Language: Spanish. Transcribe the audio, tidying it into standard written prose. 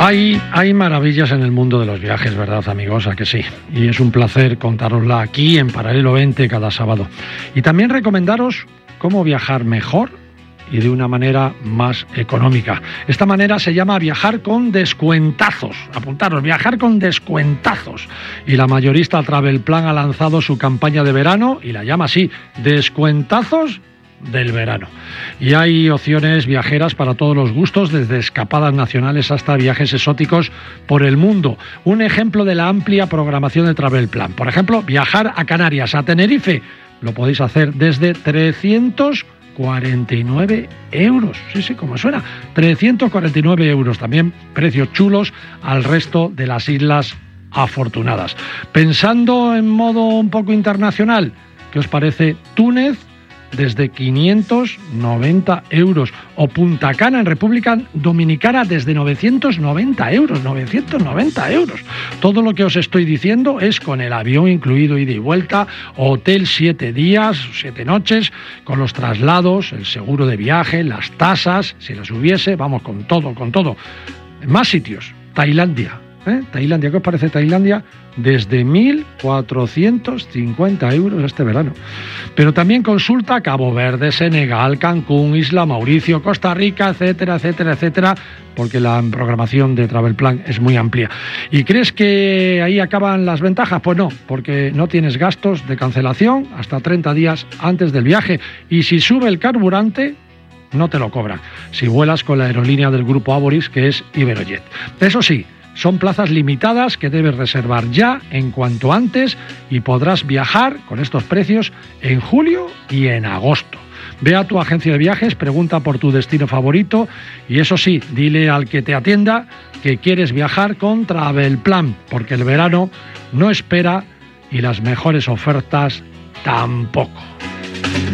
Hay maravillas en el mundo de los viajes, ¿verdad, amigos? ¿A que sí? Y es un placer contárosla aquí en Paralelo 20 cada sábado. Y también recomendaros cómo viajar mejor y de una manera más económica. Esta manera se llama viajar con descuentazos. Apuntaros, viajar con descuentazos. Y la mayorista Travelplan ha lanzado su campaña de verano y la llama así, descuentazos del verano. Y hay opciones viajeras para todos los gustos, desde escapadas nacionales hasta viajes exóticos por el mundo. Un ejemplo de la amplia programación de Travelplan. Por ejemplo, viajar a Canarias, a Tenerife. Lo podéis hacer desde 349 euros. Sí, como suena. 349 euros. También precios chulos al resto de las islas afortunadas. Pensando en modo un poco internacional, ¿qué os parece Túnez? Desde 590 euros. O Punta Cana en República Dominicana desde 990 euros. 990 euros. Todo lo que os estoy diciendo es con el avión incluido ida y vuelta, hotel 7 días, 7 noches, con los traslados, el seguro de viaje, las tasas, si las hubiese, vamos, con todo. Más sitios. Tailandia. Tailandia, ¿qué os parece Tailandia? Desde 1.450 euros este verano. Pero también consulta Cabo Verde, Senegal, Cancún, Isla Mauricio, Costa Rica, etcétera, porque la programación de Travelplan es muy amplia. ¿Y crees que ahí acaban las ventajas? Pues no, porque no tienes gastos de cancelación hasta 30 días antes del viaje. Y si sube el carburante, no te lo cobran. Si vuelas con la aerolínea del grupo Aboris, que es Iberojet. Eso sí, son plazas limitadas que debes reservar ya en cuanto antes y podrás viajar con estos precios en julio y en agosto. Ve a tu agencia de viajes, pregunta por tu destino favorito y eso sí, dile al que te atienda que quieres viajar con Travelplan, porque el verano no espera y las mejores ofertas tampoco.